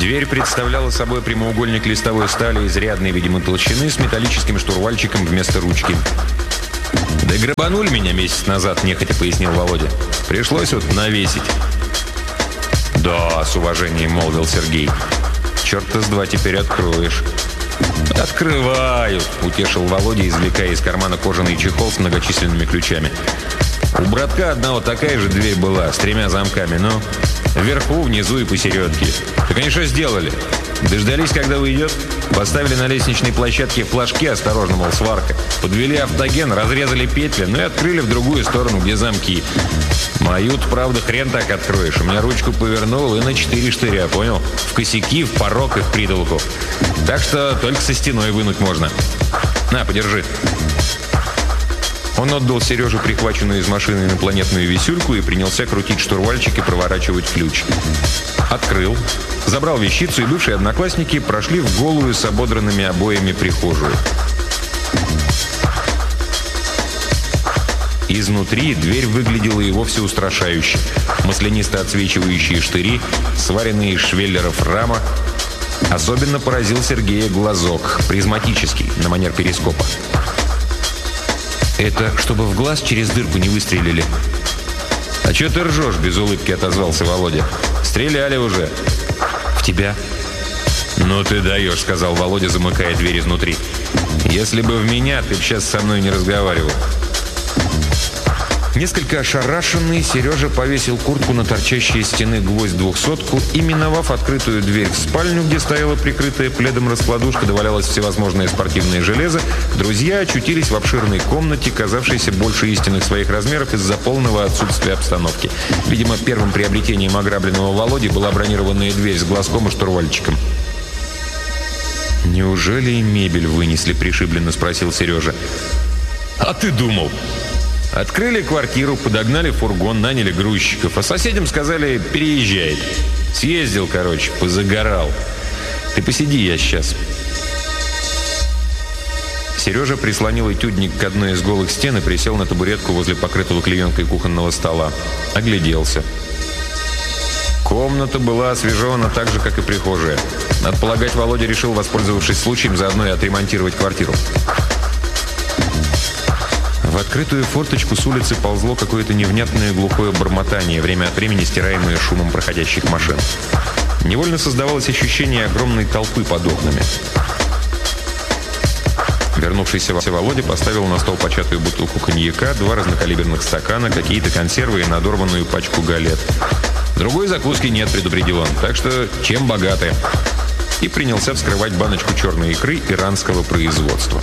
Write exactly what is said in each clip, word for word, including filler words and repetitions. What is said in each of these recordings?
Дверь представляла собой прямоугольник листовой стали изрядной, видимо, толщины с металлическим штурвальчиком вместо ручки. «Да грабанули меня месяц назад», — нехотя пояснил Володя. «Пришлось вот навесить». «Да», — с уважением молвил Сергей. «Черта с два теперь откроешь». «Открывают», — утешил Володя, извлекая из кармана кожаный чехол с многочисленными ключами. «У братка одного такая же дверь была, с тремя замками, но вверху, внизу и посередке. Так они что сделали? Дождались, когда уйдет? Поставили на лестничной площадке флажки, осторожно, мол, сварка. Подвели автоген, разрезали петли, ну и открыли в другую сторону, где замки. Мою-то, правда, хрен так откроешь. У меня ручку повернул и на четыре штыря, понял? В косяки, в порог и в притолку. Так что только со стеной вынуть можно. На, подержи». Он отдал Сереже прихваченную из машины инопланетную висюльку и принялся крутить штурвальчик и проворачивать ключ. Открыл, забрал вещицу, и бывшие одноклассники прошли в голую с ободранными обоями прихожую. Изнутри дверь выглядела и вовсе устрашающе. Маслянисто отсвечивающие штыри, сваренные из швеллеров рама. Особенно поразил Сергея глазок, призматический, на манер перископа. «Это чтобы в глаз через дырку не выстрелили». «А чё ты ржёшь?» — без улыбки отозвался Володя. «Стреляли уже». «В тебя?» «Ну ты даёшь», — сказал Володя, замыкая дверь изнутри. «Если бы в меня, ты б сейчас со мной не разговаривал». Несколько ошарашенный, Сережа повесил куртку на торчащие из стены гвоздь двухсотку и, миновав открытую дверь в спальню, где стояла прикрытая пледом раскладушка, довалялось всевозможное спортивное железо, друзья очутились в обширной комнате, казавшейся больше истинных своих размеров из-за полного отсутствия обстановки. Видимо, первым приобретением ограбленного Володи была бронированная дверь с глазком и штурвальчиком. «Неужели и мебель вынесли?» — пришибленно спросил Сережа. «А ты думал?» Открыли квартиру, подогнали фургон, наняли грузчиков, а соседям сказали «переезжает». Съездил, короче, позагорал. Ты посиди, я сейчас. Сережа прислонил этюдник к одной из голых стен и присел на табуретку возле покрытого клеенкой кухонного стола. Огляделся. Комната была освежевана так же, как и прихожая. Надо полагать, Володя решил, воспользовавшись случаем, заодно и отремонтировать квартиру. В открытую форточку с улицы ползло какое-то невнятное глухое бормотание, время от времени стираемое шумом проходящих машин. Невольно создавалось ощущение огромной толпы под окнами. Вернувшийся Володя поставил на стол початую бутылку коньяка, два разнокалиберных стакана, какие-то консервы и надорванную пачку галет. «Другой закуски нет», — предупредил он, — «так что чем богаты?» И принялся вскрывать баночку черной икры иранского производства.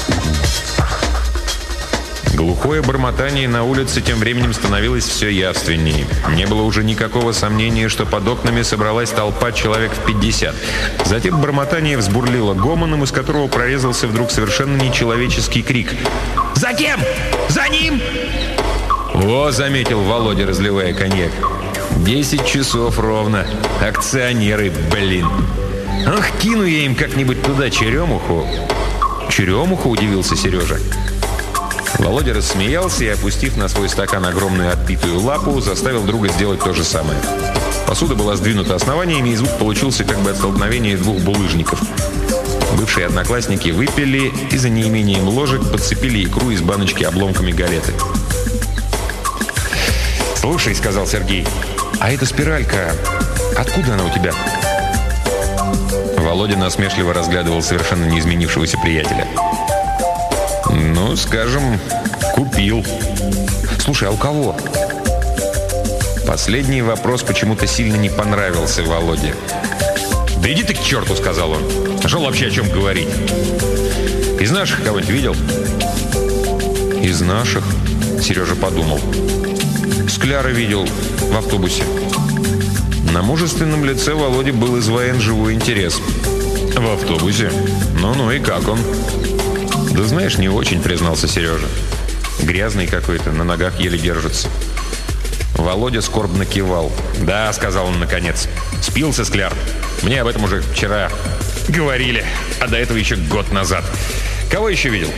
Глухое бормотание на улице тем временем становилось все явственнее. Не было уже никакого сомнения, что под окнами собралась толпа человек в пятьдесят. Затем бормотание взбурлило гомоном, из которого прорезался вдруг совершенно нечеловеческий крик. «За кем? За ним!» «О!» — заметил Володя, разливая коньяк. «Десять часов ровно. Акционеры, блин! Ах, кину я им как-нибудь туда черемуху!» «Черемуху?» — удивился Сережа. Володя рассмеялся и, опустив на свой стакан огромную отбитую лапу, заставил друга сделать то же самое. Посуда была сдвинута основаниями, и звук получился как бы от столкновения двух булыжников. Бывшие одноклассники выпили и за неимением ложек подцепили икру из баночки обломками галеты. «Слушай», — сказал Сергей, — «а эта спиралька, откуда она у тебя?» Володя насмешливо разглядывал совершенно неизменившегося приятеля. «Ну, скажем, купил». «Слушай, а у кого?» Последний вопрос почему-то сильно не понравился Володе. «Да иди ты к черту», — сказал он. «Нашел вообще о чем говорить. Из наших кого-нибудь видел?» «Из наших?» — Сережа подумал. «Скляра видел в автобусе». На мужественном лице Володи был изваян живой интерес. «В автобусе? Ну-ну, и как он?» «Да знаешь, не очень», — признался Сережа. «Грязный какой-то, на ногах еле держится». Володя скорбно кивал. «Да», — сказал он наконец, — «спился Скляр. Мне об этом уже вчера говорили, а до этого еще год назад. Кого еще видел?»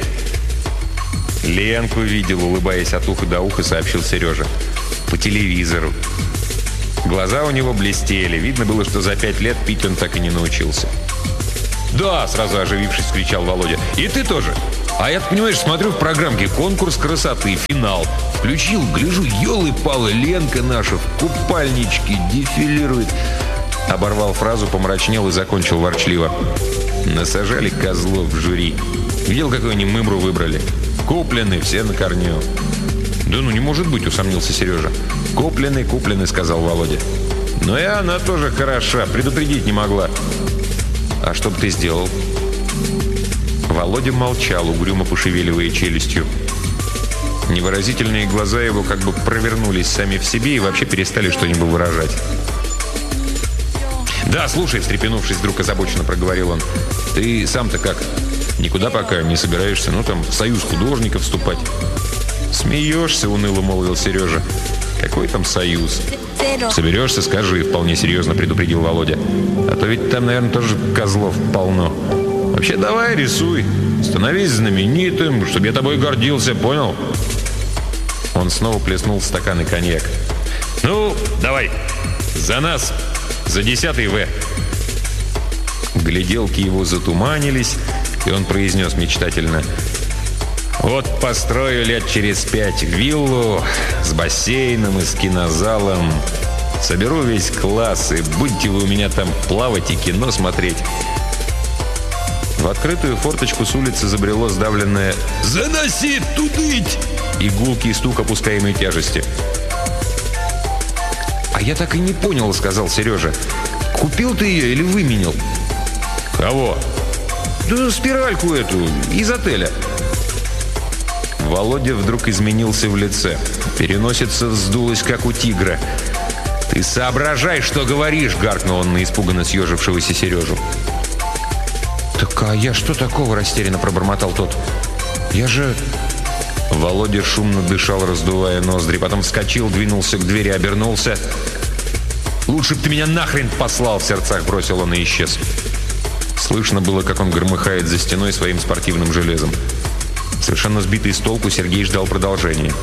«Ленку видел», — улыбаясь от уха до уха, сообщил Сережа. «По телевизору». Глаза у него блестели. Видно было, что за пять лет пить он так и не научился. «Да!» – сразу оживившись, кричал Володя. «И ты тоже! А я, понимаешь, смотрю в программке конкурс красоты, финал. Включил, гляжу, елы-палы, Ленка наша в купальничке дефилирует». Оборвал фразу, помрачнел и закончил ворчливо. «Насажали козлов в жюри. Видел, какую они мымру выбрали? Куплены, все на корню». «Да ну не может быть», — усомнился Сережа. «Куплены, куплены», — сказал Володя. «Но и она тоже хороша, предупредить не могла». «А что бы ты сделал?» Володя молчал, угрюмо пошевеливая челюстью. Невыразительные глаза его как бы провернулись сами в себе и вообще перестали что-нибудь выражать. «Да, слушай», — встрепенувшись, вдруг озабоченно проговорил он. «Ты сам-то как? Никуда пока не собираешься? Ну, там, в союз художников вступать?» «Смеешься», — уныло молвил Сережа. «Какой там союз?» «Соберешься, скажи», — вполне серьезно предупредил Володя. «А то ведь там, наверное, тоже козлов полно. Вообще давай рисуй, становись знаменитым, чтобы я тобой гордился, понял?» Он снова плеснул в стакан и коньяк. «Ну, давай, за нас, за десятый В». Гляделки его затуманились, и он произнес мечтательно: «Вот построю лет через пять виллу с бассейном и с кинозалом. Соберу весь класс, и будете вы у меня там плавать и кино смотреть». В открытую форточку с улицы забрело сдавленное «Заноси тудыть!» и гулкий стук опускаемой тяжести. «А я так и не понял», — сказал Сережа. «Купил ты ее или выменил?» «Кого?» «Да спиральку эту, из отеля». Володя вдруг изменился в лице. Переносица вздулась, как у тигра. «Ты соображай, что говоришь!» — гаркнул он на испуганно съежившегося Сережу. «Так а я что такого?» — растерянно пробормотал тот. «Я же...» Володя шумно дышал, раздувая ноздри. Потом вскочил, двинулся к двери, обернулся. «Лучше б ты меня нахрен послал!» — в сердцах бросил он и исчез. Слышно было, как он громыхает за стеной своим спортивным железом. Совершенно сбитый с толку, Сергей ждал продолжения.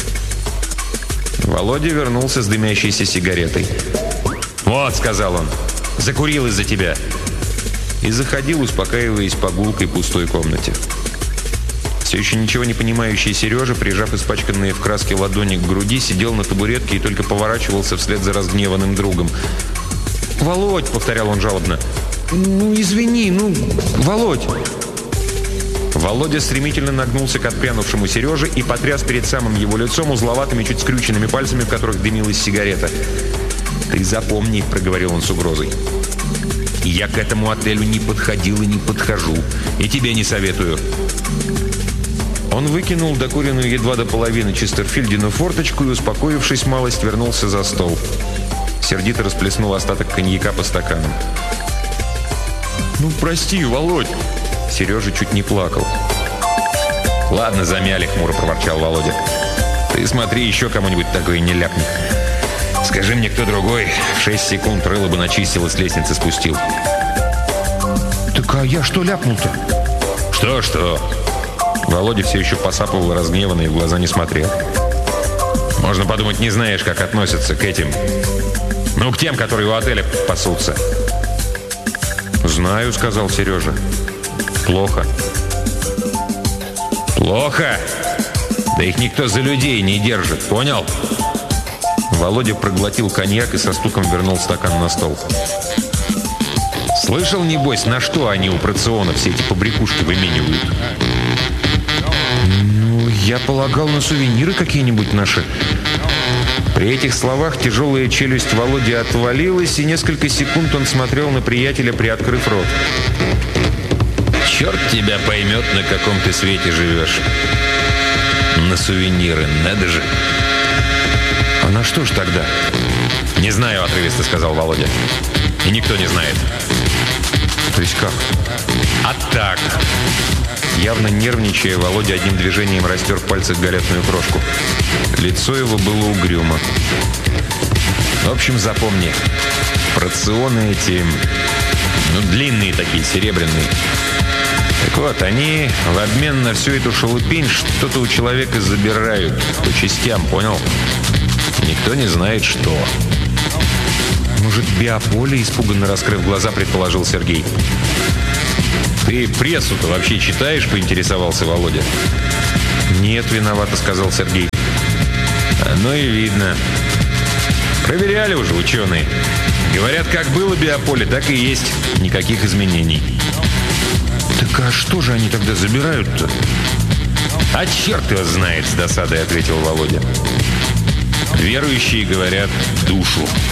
Володя вернулся с дымящейся сигаретой. «Вот», — сказал он, — «закурил из-за тебя». И заходил, успокаиваясь по гулкой пустой комнате. Все еще ничего не понимающий Сережа, прижав испачканные в краске ладони к груди, сидел на табуретке и только поворачивался вслед за разгневанным другом. «Володь», — повторял он жалобно, — «ну, извини, ну, Володь». Володя стремительно нагнулся к отпрянувшему Сереже и потряс перед самым его лицом узловатыми, чуть скрюченными пальцами, в которых дымилась сигарета. «Ты запомни», — проговорил он с угрозой. «Я к этому отелю не подходил и не подхожу, и тебе не советую». Он выкинул докуренную едва до половины Честерфильдину форточку и, успокоившись малость, вернулся за стол. Сердито расплеснул остаток коньяка по стаканам. «Ну, прости, Володь!» Сережа чуть не плакал. «Ладно, замяли», — хмуро проворчал Володя. «Ты смотри, еще кому-нибудь такое не ляпни. Скажи мне, кто другой, в шесть секунд рыло бы начистил и с лестницы спустил». «Так а я что ляпнул-то?» «Что-что?» Володя все еще посапывал разгневанно и в глаза не смотрел. «Можно подумать, не знаешь, как относятся к этим... Ну, к тем, которые у отеля пасутся». «Знаю», — сказал Сережа. «Плохо». «Плохо? Да их никто за людей не держит, понял?» Володя проглотил коньяк и со стуком вернул стакан на стол. «Слышал, небось, на что они у Прациона все эти побрякушки выменивают?» «Ну, я полагал, на сувениры какие-нибудь наши». При этих словах тяжелая челюсть Володи отвалилась, и несколько секунд он смотрел на приятеля, приоткрыв рот. «Черт тебя поймет, на каком ты свете живешь. На сувениры, надо же». «А на что ж тогда?» «Не знаю», — отрывисто сказал Володя. «И никто не знает». «То есть как?» «А так». Явно нервничая, Володя одним движением растер в пальцах галетную крошку. Лицо его было угрюмо. «В общем, запомни, проционы эти, ну, длинные такие, серебряные. Так вот, они в обмен на всю эту шелупень что-то у человека забирают по частям, понял? Никто не знает, что». «Может, биополе?» — испуганно раскрыв глаза, предположил Сергей. «Ты прессу-то вообще читаешь?» — поинтересовался Володя. «Нет, виновато», — сказал Сергей. «Ну и видно. Проверяли уже ученые. Говорят, как было биополе, так и есть. Никаких изменений». «Так а что же они тогда забирают-то?» «А черт его знает», — с досадой ответил Володя. «Верующие говорят, душу».